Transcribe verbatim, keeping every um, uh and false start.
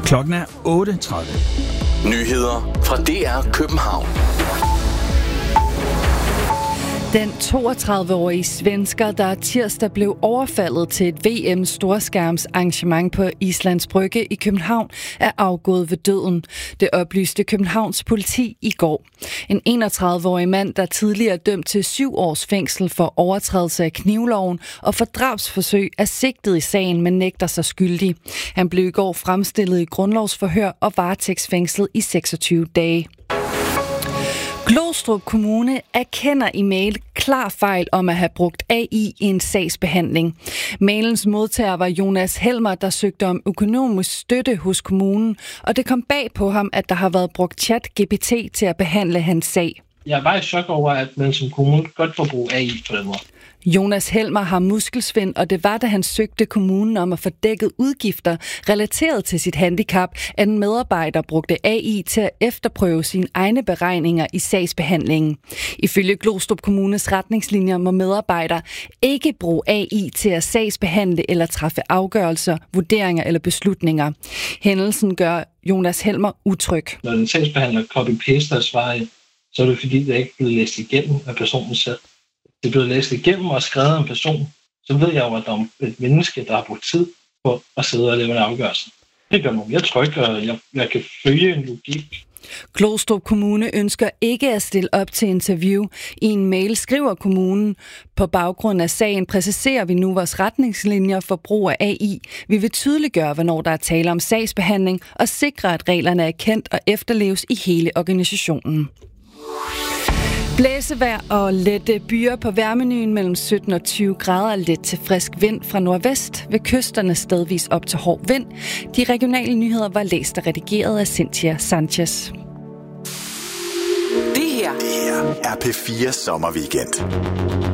Klokken er otte tredive. Nyheder fra D R København. Den toogtredive-årige svensker, der tirsdag blev overfaldet til et V M-storskærmsarrangement på Islands Brygge i København, er afgået ved døden. Det oplyste Københavns politi i går. En enogtredive-årig mand, der tidligere er dømt til syv års fængsel for overtrædelse af knivloven og for drabsforsøg, er sigtet i sagen, men nægter sig skyldig. Han blev i går fremstillet i grundlovsforhør og varetægtsfængslet i seksogtyve dage. Glostrup Kommune erkender i mail klar fejl om at have brugt A I i en sagsbehandling. Mailens modtager var Jonas Helmer, der søgte om økonomisk støtte hos kommunen, og det kom bag på ham, at der har været brugt ChatGPT til at behandle hans sag. Jeg var i chok over, at man som kommune godt får bruge A I på den måde. Jonas Helmer har muskelsvind, og det var, da han søgte kommunen om at få dækket udgifter relateret til sit handicap, at en medarbejder brugte A I til at efterprøve sine egne beregninger i sagsbehandlingen. Ifølge Glostrup Kommunes retningslinjer må medarbejdere ikke bruge A I til at sagsbehandle eller træffe afgørelser, vurderinger eller beslutninger. Hændelsen gør Jonas Helmer utryg. Når en sagsbehandler copy-paster svaret, så er det fordi, det ikke er blevet læst igennem af personen selv. Det er blevet læst igennem og skrevet af en person, så ved jeg jo, at der er et menneske, der har brugt tid på at sidde og lave en afgørelse. Det gør mig mere tryg, og jeg, jeg kan følge en logik. Glostrup Kommune ønsker ikke at stille op til interview. I en mail skriver kommunen: på baggrund af sagen præciserer vi nu vores retningslinjer for brug af A I. Vi vil tydeliggøre, hvornår der er tale om sagsbehandling, og sikre, at reglerne er kendt og efterleves i hele organisationen. Blæsevejr og lette byer på vejrmenuen mellem sytten og tyve grader, lidt til frisk vind fra nordvest, ved kysterne stedvis op til hård vind. De regionale nyheder var læst og redigeret af Cynthia Sanchez. Det her, det her er P fire Sommerweekend.